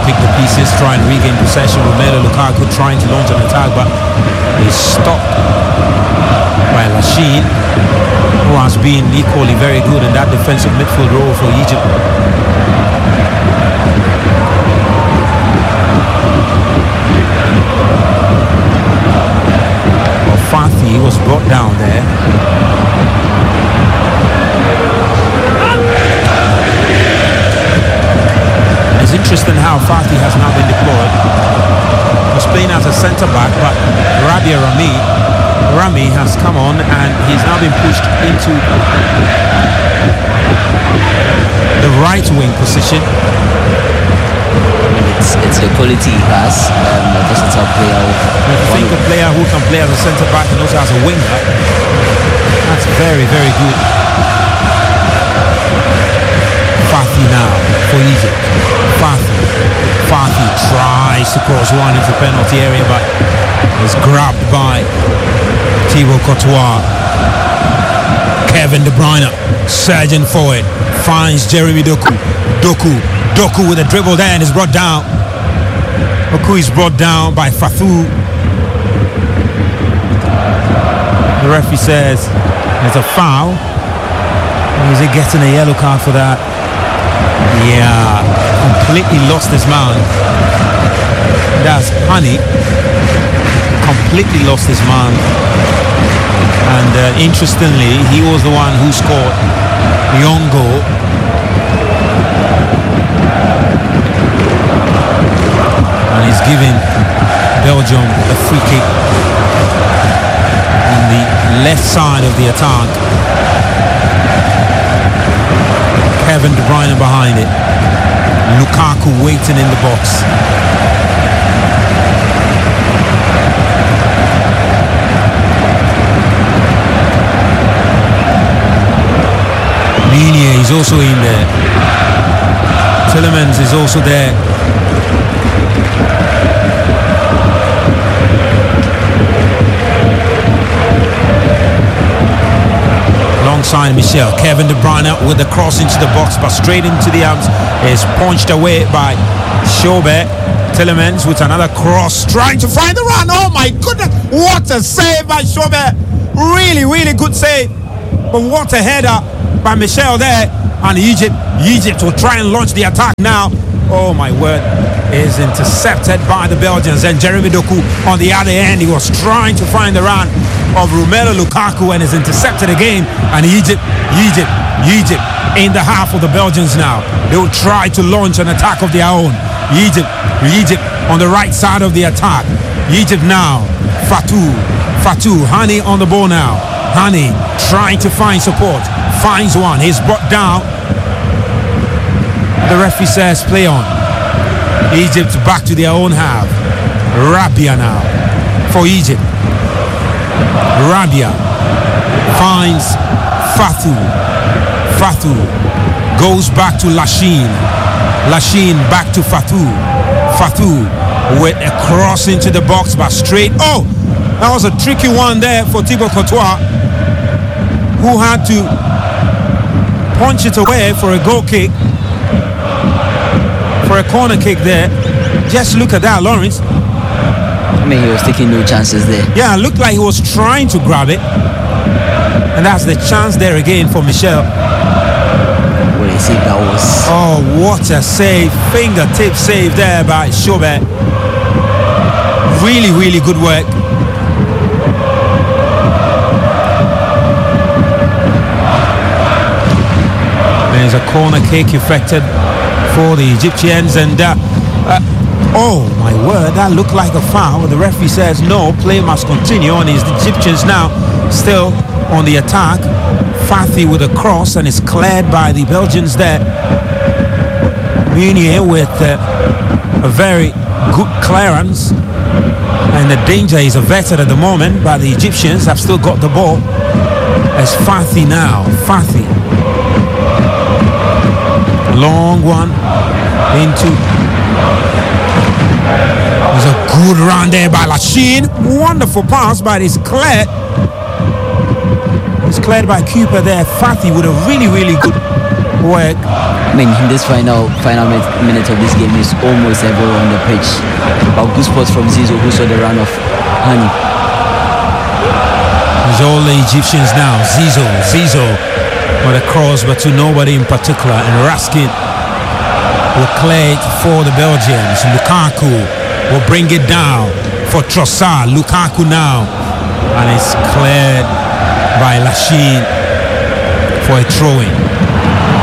pick the pieces, try and regain possession. Romelu Lukaku trying to launch an attack, but he's stopped by Lachine, who has been equally very good in that defensive midfield role for Egypt. Well, Fathi was brought down there. It's interesting how Fathi has now been deployed. He was playing as a centre-back, but Rami has come on and he's now been pushed into the right wing position. It's the quality he has, a versatile player. I think a player who can play as a centre-back and also as a winger, that's very, very good. Fathi now for Egypt. Fathi tries to cross one into the penalty area, but is grabbed by Thibaut Courtois. Kevin De Bruyne surging forward, finds Jeremy Doku. Doku with a dribble there and is brought down. Doku is brought down by Fatou. The referee says there's a foul. Is he getting a yellow card for that? Yeah, completely lost his man. That's Hani. Completely lost his man. And interestingly, he was the one who scored the own goal. And he's giving Belgium a free kick on the left side of the attack. Kevin De Bruyne behind it. Lukaku waiting in the box. Meunier is also in there. Tielemans is also there. Alongside Michel, Kevin De Bruyne with the cross into the box, but straight into the arms is punched away by Schobert. Tielemans with another cross, trying to find the run. Oh my goodness, what a save by Schobert. Really, really good save. But what a header by Michel there. And Egypt will try and launch the attack now. Oh my word, is intercepted by the Belgians. And Jeremy Doku on the other end, he was trying to find the run of Romelu Lukaku and is intercepted again. And Egypt in the half of the Belgians now. They will try to launch an attack of their own. Egypt on the right side of the attack. Egypt now. Fatou, Hani on the ball now. Hani trying to find support. Finds one. He's brought down. The referee says play on. Egypt back to their own half. Rabia now for Egypt. Rabia finds Fatou goes back to Lachine back to Fatou with a cross into the box, but straight. Oh, that was a tricky one there for Thibaut Courtois, who had to punch it away for a goal kick, for a corner kick there. Just look at that, Lawrence. I mean, he was taking no chances there. Yeah, it looked like he was trying to grab it. And that's the chance there again for Michel. What a save that was. Oh, what a save. Fingertip save there by Schobert. Really, really good work. There's a corner kick effected for the Egyptians, and oh my word, that looked like a foul. The referee says no, play must continue, and it's the Egyptians now still on the attack. Fathi with a cross, and is cleared by the Belgians there. Meunier with a very good clearance, and the danger is averted at the moment, but the Egyptians have still got the ball. As Fathi now, long one into. There's a good run there by Lachine. Wonderful pass, but it's cleared. It's cleared by Cooper there. Fathi with a really, really good work. I mean, in this final minute of this game is almost everyone on the pitch. But good spots from Zizou, who saw the run of Hani. It's all the Egyptians now. Zizou with a cross, but to nobody in particular. And Raskin will clear it for the Belgians. Lukaku will bring it down for Trossard. Lukaku now, and it's cleared by Lachine for a throw-in.